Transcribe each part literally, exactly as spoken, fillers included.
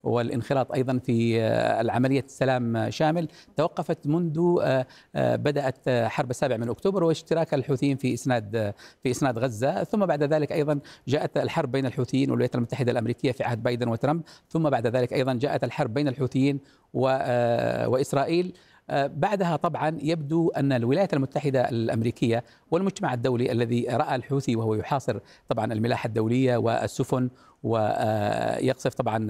والانخراط أيضا في العملية السلام شامل توقفت منذ بدأت حرب السابع من أكتوبر واشتراك الحوثيين في إسناد في إسناد غزة، ثم بعد ذلك أيضا جاءت الحرب بين الحوثيين والولايات المتحدة الأمريكية في عهد بايدن وترامب، ثم بعد ذلك أيضا جاءت الحرب بين الحوثيين وإسرائيل. بعدها طبعا يبدو أن الولايات المتحدة الأمريكية والمجتمع الدولي الذي رأى الحوثي وهو يحاصر طبعا الملاحة الدولية والسفن ويقصف طبعا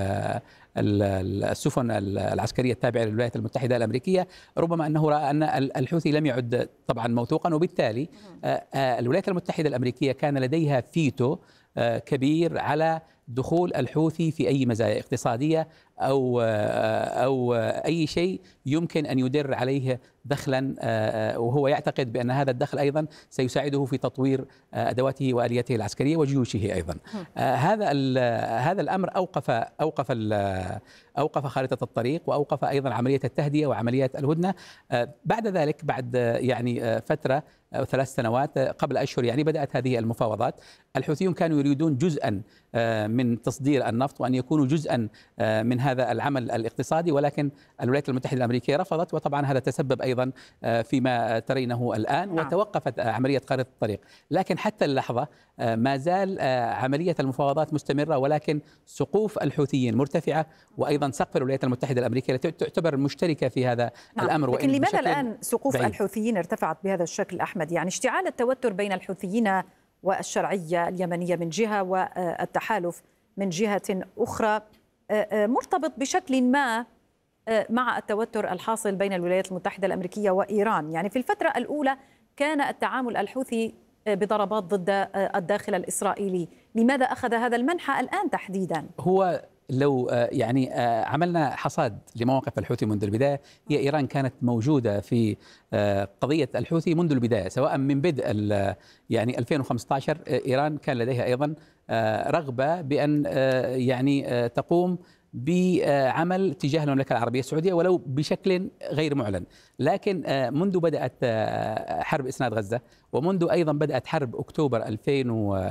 السفن العسكرية التابعة للولايات المتحدة الأمريكية، ربما أنه رأى أن الحوثي لم يعد طبعا موثوقا، وبالتالي الولايات المتحدة الأمريكية كان لديها فيتو كبير على دخول الحوثي في أي مزايا اقتصادية أو أو أي شيء يمكن أن يدر عليه دخلا، وهو يعتقد بأن هذا الدخل أيضا سيساعده في تطوير أدواته وآلياته العسكرية وجيوشه أيضا. هذا هذا الأمر أوقف أوقف أوقف خارطة الطريق، وأوقف أيضا عملية التهدئة وعمليات الهدنة. بعد ذلك بعد يعني فترة أو ثلاث سنوات قبل أشهر يعني بدأت هذه المفاوضات. الحوثيون كانوا يريدون جزءا من تصدير النفط وأن يكونوا جزءا من هذا العمل الاقتصادي، ولكن الولايات المتحدة الأمريكية رفضت، وطبعا هذا تسبب أيضا فيما ترينه الآن، وتوقفت عملية خارطة الطريق. لكن حتى اللحظة ما زال عملية المفاوضات مستمرة، ولكن سقوف الحوثيين مرتفعة، وأيضا سقف الولايات المتحدة الأمريكية التي تعتبر مشتركة في هذا نعم. الأمر. لكن لماذا الآن سقوف بعيد. الحوثيين ارتفعت بهذا الشكل أحمد؟ يعني اشتعال التوتر بين الحوثيين والشرعية اليمنية من جهة والتحالف من جهة أخرى مرتبط بشكل ما مع التوتر الحاصل بين الولايات المتحدة الأمريكية وإيران. يعني في الفترة الأولى كان التعامل الحوثي بضربات ضد الداخل الإسرائيلي، لماذا أخذ هذا المنحى الآن تحديدا؟ هو لو يعني عملنا حصاد لمواقف الحوثي منذ البداية، هي إيران كانت موجودة في قضية الحوثي منذ البداية، سواء من بدء يعني ألفين وخمسة عشر إيران كان لديها أيضا رغبة بأن يعني تقوم بعمل تجاه المملكة العربية السعودية ولو بشكل غير معلن. لكن منذ بدأت حرب إسناد غزة، ومنذ أيضا بدأت حرب أكتوبر ألفين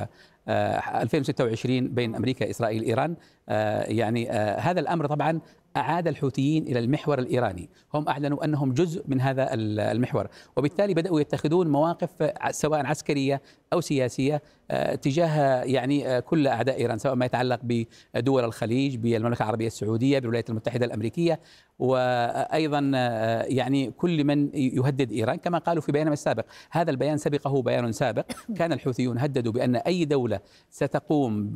وستة وعشرين بين أمريكا إسرائيل إيران، يعني هذا الأمر طبعا أعاد الحوثيين إلى المحور الإيراني. هم أعلنوا أنهم جزء من هذا المحور، وبالتالي بدأوا يتخذون مواقف سواء عسكرية أو سياسية تجاه يعني كل أعداء إيران، سواء ما يتعلق بدول الخليج، بالمملكة العربية السعودية، بالولايات المتحدة الأمريكية، وأيضا يعني كل من يهدد إيران. كما قالوا في بيانهم السابق، هذا البيان سبقه بيان سابق، كان الحوثيون هددوا بأن أي دولة ستقوم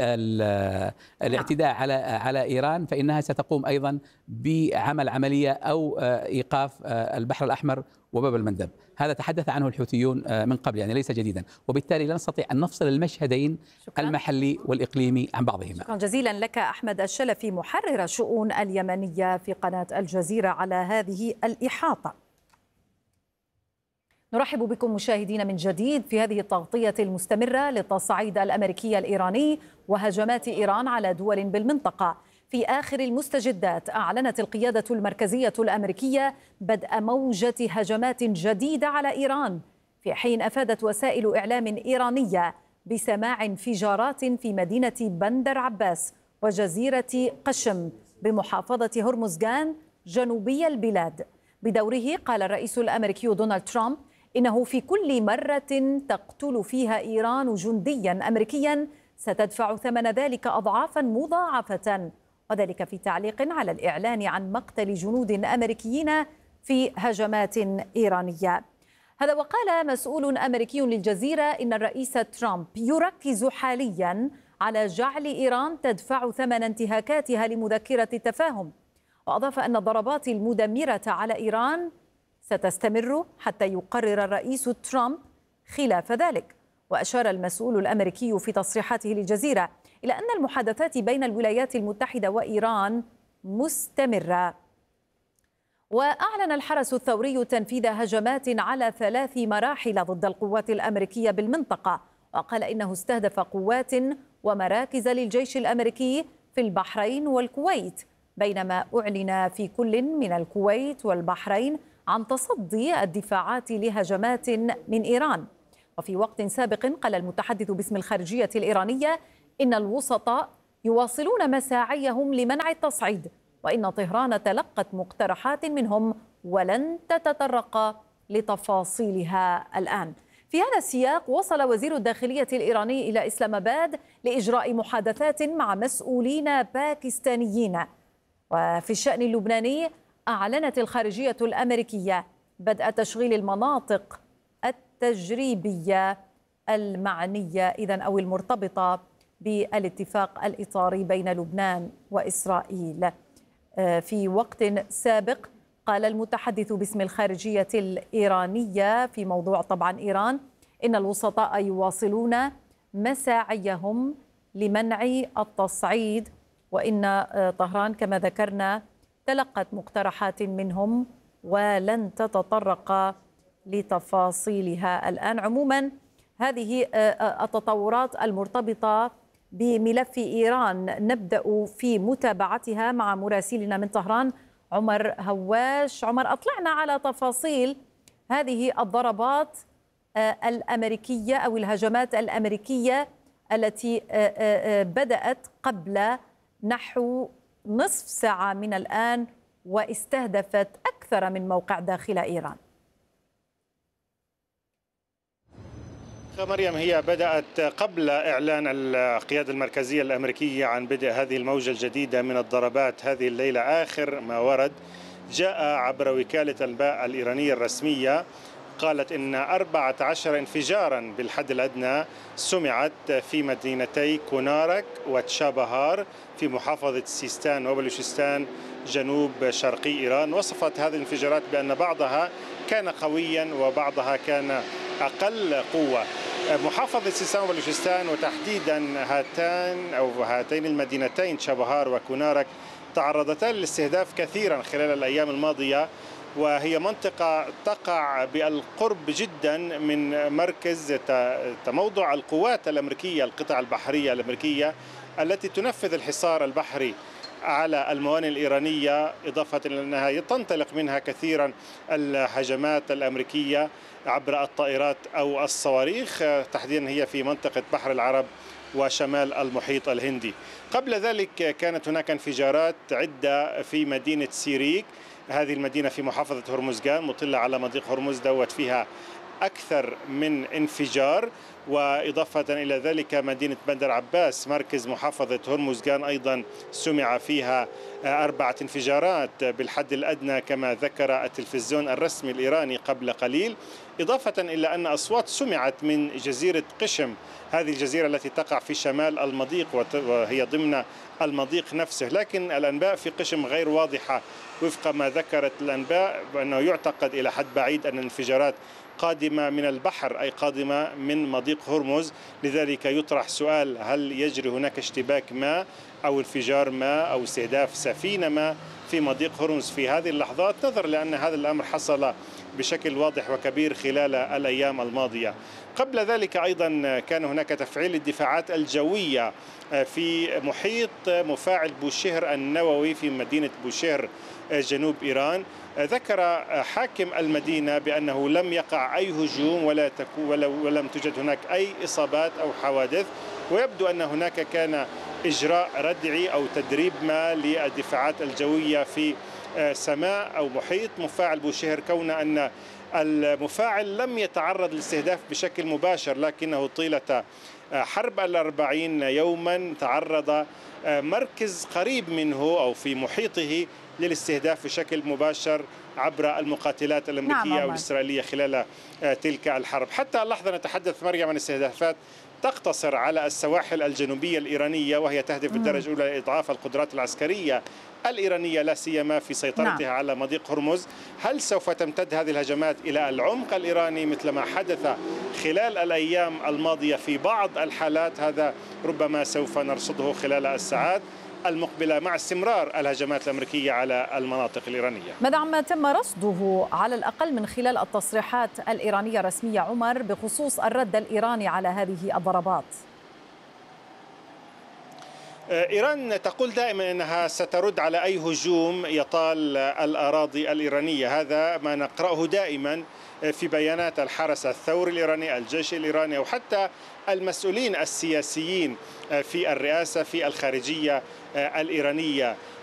بالاعتداء على على إيران فإنها ستقوم أيضا بعمل عملية أو إيقاف البحر الأحمر وباب المندب. هذا تحدث عنه الحوثيون من قبل، يعني ليس جديدا، وبالتالي لا نستطيع أن نفصل المشهدين شكرا. المحلي والإقليمي عن بعضهما. شكرا جزيلا لك أحمد الشلفي، محرر الشؤون اليمنية في قناة الجزيرة، على هذه الإحاطة. نرحب بكم مشاهدين من جديد في هذه التغطية المستمرة للتصعيد الأمريكي الإيراني وهجمات إيران على دول بالمنطقة. في آخر المستجدات أعلنت القيادة المركزية الأمريكية بدء موجة هجمات جديدة على إيران، في حين أفادت وسائل إعلام إيرانية بسماع انفجارات في مدينة بندر عباس وجزيرة قشم بمحافظة هرمزغان جنوبي البلاد. بدوره قال الرئيس الأمريكي دونالد ترامب إنه في كل مرة تقتل فيها إيران جنديا أمريكيا ستدفع ثمن ذلك أضعافا مضاعفة، وذلك في تعليق على الإعلان عن مقتل جنود أمريكيين في هجمات إيرانية. هذا وقال مسؤول أمريكي للجزيرة إن الرئيس ترامب يركز حاليا على جعل إيران تدفع ثمن انتهاكاتها لمذكرة التفاهم، وأضاف أن الضربات المدمرة على إيران ستستمر حتى يقرر الرئيس ترامب خلاف ذلك. وأشار المسؤول الأمريكي في تصريحاته للجزيرة إلى أن المحادثات بين الولايات المتحدة وإيران مستمرة. وأعلن الحرس الثوري تنفيذ هجمات على ثلاث مراحل ضد القوات الأمريكية بالمنطقة، وقال إنه استهدف قوات ومراكز للجيش الأمريكي في البحرين والكويت، بينما أعلن في كل من الكويت والبحرين عن تصدي الدفاعات لهجمات من إيران. وفي وقت سابق قال المتحدث باسم الخارجية الإيرانية إن الوسطاء يواصلون مساعيهم لمنع التصعيد، وإن طهران تلقت مقترحات منهم ولن تتطرق لتفاصيلها الآن. في هذا السياق وصل وزير الداخلية الإيراني إلى إسلام آباد لإجراء محادثات مع مسؤولين باكستانيين. وفي الشأن اللبناني أعلنت الخارجية الأمريكية بدء تشغيل المناطق التجريبية المعنية إذن أو المرتبطة بالاتفاق الإطاري بين لبنان وإسرائيل. في وقت سابق قال المتحدث باسم الخارجية الإيرانية في موضوع طبعا إيران إن الوسطاء يواصلون مساعيهم لمنع التصعيد، وإن طهران كما ذكرنا تلقت مقترحات منهم ولن تتطرق لتفاصيلها الآن. عموما هذه التطورات المرتبطة بملف إيران نبدأ في متابعتها مع مراسلنا من طهران عمر هواش. عمر، أطلعنا على تفاصيل هذه الضربات الأمريكية أو الهجمات الأمريكية التي بدأت قبل نحو نصف ساعة من الآن واستهدفت أكثر من موقع داخل إيران. مريم، هي بدأت قبل إعلان القيادة المركزية الأمريكية عن بدء هذه الموجة الجديدة من الضربات هذه الليلة. آخر ما ورد جاء عبر وكالة الأنباء الإيرانية الرسمية، قالت إن أربعة عشر انفجارا بالحد الأدنى سمعت في مدينتي كونارك وتشابهار في محافظة سيستان وبلوشستان جنوب شرقي إيران. وصفت هذه الانفجارات بأن بعضها كان قويا وبعضها كان أقل قوة. محافظة سيستان وبلوشستان وتحديدا هاتان أو هاتين المدينتين تشابهار وكونارك تعرضتا للاستهداف كثيرا خلال الأيام الماضية، وهي منطقة تقع بالقرب جدا من مركز تموضع القوات الأمريكية، القطع البحرية الأمريكية التي تنفذ الحصار البحري على الموانئ الإيرانية، إضافة إلى أنها تنطلق منها كثيرا الهجمات الأمريكية عبر الطائرات أو الصواريخ، تحديدا هي في منطقة بحر العرب وشمال المحيط الهندي. قبل ذلك كانت هناك انفجارات عدة في مدينة سيريك، هذه المدينة في محافظة هرمزغان مطلة على مضيق هرمز، دوت فيها أكثر من انفجار. وإضافة إلى ذلك مدينة بندر عباس مركز محافظة هرمزغان أيضا سمع فيها أربعة انفجارات بالحد الأدنى كما ذكر التلفزيون الرسمي الإيراني قبل قليل. إضافة إلى أن أصوات سمعت من جزيرة قشم، هذه الجزيرة التي تقع في شمال المضيق وهي ضمن المضيق نفسه، لكن الأنباء في قشم غير واضحة وفق ما ذكرت الأنباء، بأنه يعتقد إلى حد بعيد أن الانفجارات قادمة من البحر أي قادمة من مضيق هرمز. لذلك يطرح سؤال: هل يجري هناك اشتباك ما أو انفجار ما أو استهداف سفينة ما في مضيق هرمز في هذه اللحظات، نظرا لأن هذا الأمر حصل بشكل واضح وكبير خلال الأيام الماضية. قبل ذلك أيضا كان هناك تفعيل الدفاعات الجوية في محيط مفاعل بوشهر النووي في مدينة بوشهر جنوب إيران. ذكر حاكم المدينة بأنه لم يقع أي هجوم ولا ولم توجد هناك أي إصابات أو حوادث، ويبدو أن هناك كان إجراء ردعي أو تدريب ما للدفاعات الجوية في سماء أو محيط مفاعل بوشهر، كون أن المفاعل لم يتعرض للاستهداف بشكل مباشر، لكنه طيلة حرب الأربعين يوما تعرض مركز قريب منه أو في محيطه للاستهداف بشكل مباشر عبر المقاتلات الأمريكية نعم والإسرائيلية خلال تلك الحرب. حتى اللحظة نتحدث مريم عن استهدافات تقتصر على السواحل الجنوبية الإيرانية، وهي تهدف بالدرجة الأولى لإضعاف القدرات العسكرية الإيرانية لا سيما في سيطرتها نعم. على مضيق هرمز. هل سوف تمتد هذه الهجمات إلى العمق الإيراني مثل ما حدث خلال الأيام الماضية في بعض الحالات؟ هذا ربما سوف نرصده خلال الساعات المقبلة مع استمرار الهجمات الأمريكية على المناطق الإيرانية. ماذا عما تم رصده على الأقل من خلال التصريحات الإيرانية الرسمية عمر بخصوص الرد الإيراني على هذه الضربات؟ إيران تقول دائما أنها سترد على أي هجوم يطال الأراضي الإيرانية، هذا ما نقرأه دائما في بيانات الحرس الثوري الإيراني، الجيش الإيراني، أو حتى المسؤولين السياسيين في الرئاسة في الخارجية الإيرانية.